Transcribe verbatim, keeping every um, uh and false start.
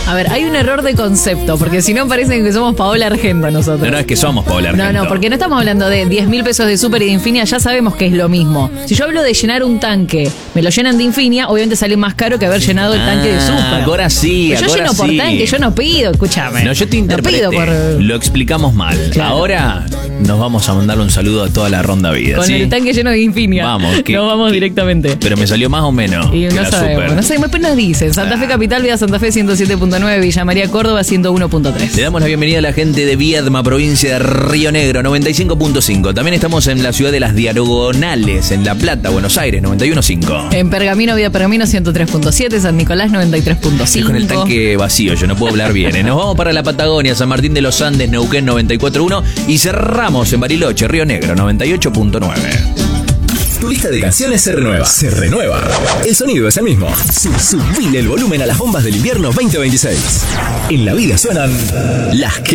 A ver, hay un error de concepto, porque si no parecen que somos Paola Argento nosotros. No, no es que somos Paola Argento. No, no, porque no estamos hablando de diez mil pesos de Super y de Infinia, ya sabemos que es lo mismo. Si yo hablo de llenar un tanque, me lo llenan de Infinia, obviamente sale más caro que haber llenado el Ah, tanque de Super. Ahora sí, Pero yo ahora lleno por sí. tanque, yo no pido, escúchame. No, yo te interpreté. No pido por... Lo explicamos mal. Claro. Ahora nos vamos a mandar un saludo a toda la ronda vida. Con ¿sí? el tanque lleno de Infinia. Vamos, que- No vamos que- directamente. Pero me salió más o menos. Y que no la sabemos, Super. no sabemos, después nos dicen. Santa Fe Capital, Vía Santa Fe ciento siete punto nueve, Villa María Córdoba ciento uno punto tres. Le damos la bienvenida a la gente de Viedma, provincia de Río Negro, noventa y cinco punto cinco. También estamos en la ciudad de Las Diagonales, en La Plata, Buenos Aires, noventa y uno punto cinco. En Pergamino, Vía Pergamino ciento tres punto siete, San Nicolás noventa y tres punto Estoy cinco. con el tanque vacío, yo no puedo hablar bien. ¿eh? Nos vamos para la Patagonia, San Martín de los Andes, Neuquén noventa y cuatro punto uno y cerramos en Bariloche, Río Negro noventa y ocho punto nueve. Tu lista de canciones se renueva. Se renueva. El sonido es el mismo. Sub- Subile el volumen a las bombas del invierno veinte veintiséis. En la vida suenan las que